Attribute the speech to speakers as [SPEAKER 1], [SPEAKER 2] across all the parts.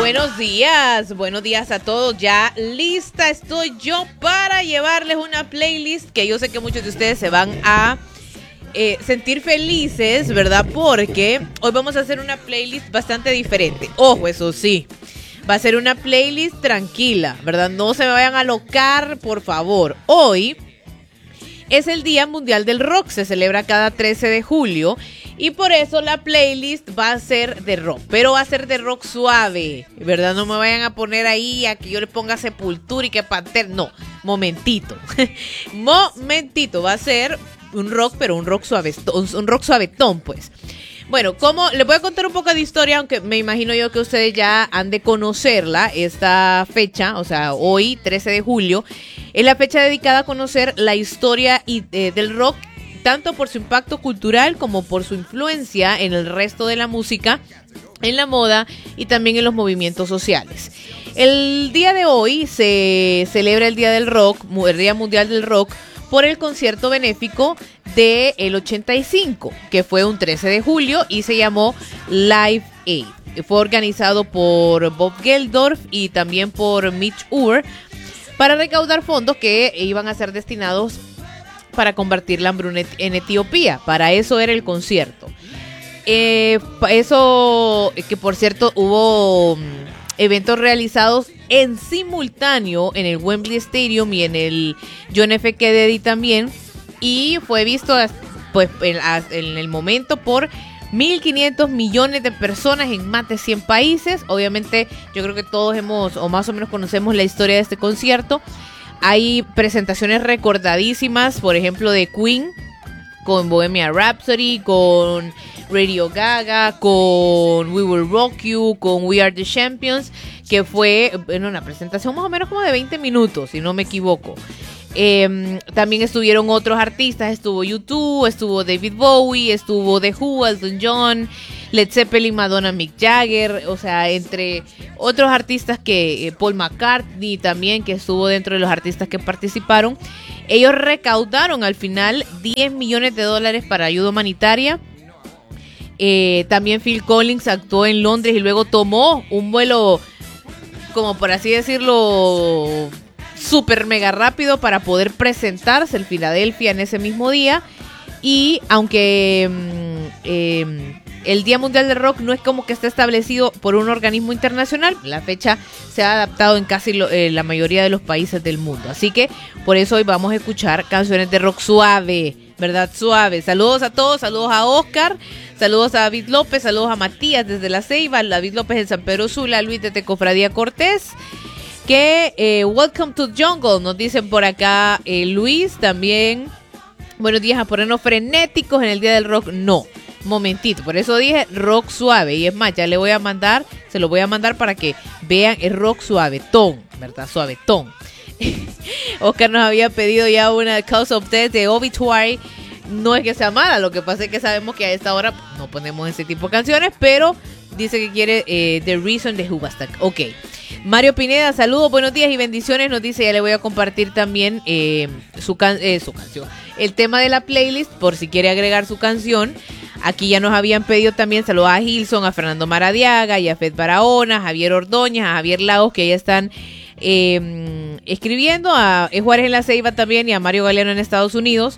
[SPEAKER 1] buenos días a todos. Ya lista estoy yo para llevarles una playlist que yo sé que muchos de ustedes se van a sentir felices, ¿verdad? Porque hoy vamos a hacer una playlist bastante diferente. Ojo, eso sí, va a ser una playlist tranquila, ¿verdad? No se me vayan a alocar, por favor. Hoy es el Día Mundial del Rock, se celebra cada 13 de julio y por eso la playlist va a ser de rock, pero va a ser de rock suave, ¿verdad? No me vayan a poner ahí a que yo le ponga Sepultura y que Pantera, no, momentito, va a ser un rock, pero un rock suave, un rock suavetón, pues. Bueno, como les voy a contar un poco de historia, aunque me imagino yo que ustedes ya han de conocerla, esta fecha, o sea, hoy, 13 de julio, es la fecha dedicada a conocer la historia del rock, tanto por su impacto cultural como por su influencia en el resto de la música, en la moda y también en los movimientos sociales. El día de hoy se celebra el Día del Rock, el Día Mundial del Rock, por el concierto benéfico del 85, que fue un 13 de julio y se llamó Live Aid. Fue organizado por Bob Geldof y también por Mitch Ure para recaudar fondos que iban a ser destinados para combatir la hambruna en Etiopía. Para eso era el concierto. Eso que por cierto hubo eventos realizados en simultáneo en el Wembley Stadium y en el John F. Kennedy también, y fue visto pues en el momento por 1.500 millones de personas en más de 100 países. Obviamente yo creo que todos hemos o más o menos conocemos la historia de este concierto. Hay presentaciones recordadísimas, por ejemplo de Queen con Bohemian Rhapsody, con Radio Gaga, con We Will Rock You, con We Are the Champions, que fue en una presentación más o menos como de 20 minutos, si no me equivoco. También estuvieron otros artistas, estuvo U2, estuvo David Bowie, estuvo The Who, Elton John, Led Zeppelin, Madonna, Mick Jagger, o sea, entre otros artistas que Paul McCartney también, que estuvo dentro de los artistas que participaron. Ellos recaudaron al final $10 millones para ayuda humanitaria. También Phil Collins actuó en Londres y luego tomó un vuelo, como por así decirlo, súper mega rápido para poder presentarse en Filadelfia en ese mismo día. Y aunque el Día Mundial del Rock no es como que esté establecido por un organismo internacional, la fecha se ha adaptado en casi la mayoría de los países del mundo. Así que por eso hoy vamos a escuchar canciones de rock suave, ¿verdad? Suave. Saludos a todos, saludos a Oscar, saludos a David López, saludos a Matías desde La Ceiba, David López en San Pedro Sula, Luis desde Cofradía Cortés, que welcome to jungle, nos dicen por acá. Luis también, buenos días, a ponernos frenéticos en el Día del Rock. No, momentito, por eso dije rock suave, y es más, ya le voy a mandar, se lo voy a mandar para que vean el rock suavetón, ¿verdad? Suavetón. Oscar nos había pedido ya una Cause of Death de Obituary. No es que sea mala, lo que pasa es que sabemos que a esta hora no ponemos ese tipo de canciones, pero dice que quiere The Reason de Hubastak. Ok. Mario Pineda, saludos, buenos días y bendiciones. Nos dice, ya le voy a compartir también su canción, el tema de la playlist, por si quiere agregar su canción. Aquí ya nos habían pedido también saludos a Gilson, a Fernando Maradiaga, a Yafet Barahona, a Javier Ordóñez, a Javier Lagos, que ya están escribiendo, a Juárez en La Ceiba también y a Mario Galeano en Estados Unidos.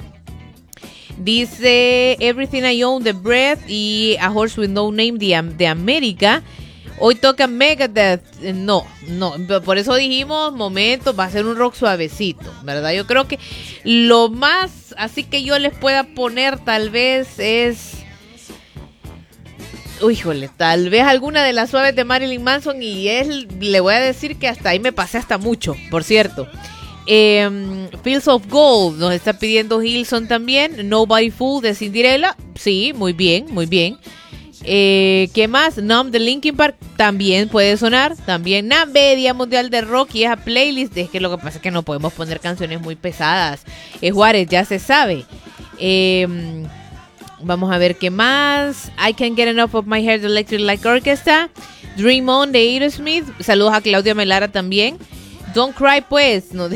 [SPEAKER 1] Dice Everything I Own, The Breath, y A Horse With No Name de América. Hoy toca Megadeth. No, por eso dijimos, momento, va a ser un rock suavecito, ¿verdad? Yo creo que lo más así que yo les pueda poner tal vez es, híjole, tal vez alguna de las suaves de Marilyn Manson, y le voy a decir que hasta ahí me pasé hasta mucho, por cierto. Fields of Gold nos está pidiendo Hilson también. Nobody Fool de Cinderella. Sí, muy bien, muy bien. ¿Qué más? Numb de Linkin Park también puede sonar. También Nambe, Día Mundial de Rock, y esa playlist. Es que lo que pasa es que no podemos poner canciones muy pesadas. Juárez, ya se sabe. Vamos a ver qué más. I Can't Get Enough of My Hair de Electric Light Orchestra. Dream On de Aerosmith. Saludos a Claudia Melara también. Don't Cry, pues. No,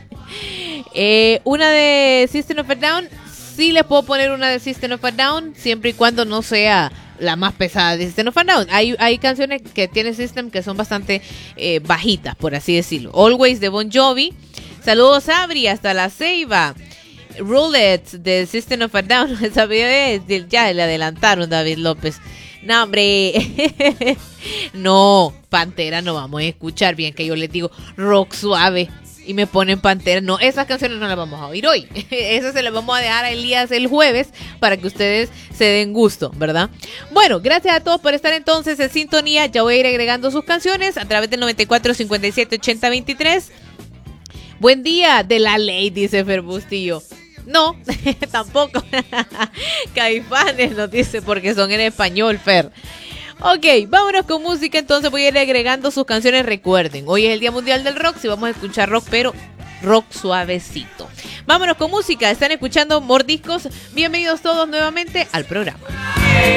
[SPEAKER 1] una de System of a Down. Sí les puedo poner una de System of a Down, siempre y cuando no sea la más pesada de System of a Down. Hay canciones que tiene System que son bastante bajitas, por así decirlo. Always de Bon Jovi. Saludos, Abri, hasta La Ceiba. Roulette de System of a Down. Ya le adelantaron, David López. No, hombre. No, Pantera no vamos a escuchar. Bien que yo les digo rock suave y me ponen Pantera. No, esas canciones no las vamos a oír hoy. Esas se las vamos a dejar a Elías el jueves para que ustedes se den gusto, ¿verdad? Bueno, gracias a todos por estar entonces en sintonía. Ya voy a ir agregando sus canciones a través del 94 57 80 23. Buen día de la ley, dice Fer Bustillo. No, tampoco. Caifanes nos dice porque son en español, Fer. Ok, vámonos con música, entonces voy a ir agregando sus canciones. Recuerden, hoy es el Día Mundial del Rock, si vamos a escuchar rock, pero rock suavecito. Vámonos con música, están escuchando Mordiscos. Bienvenidos todos nuevamente al programa.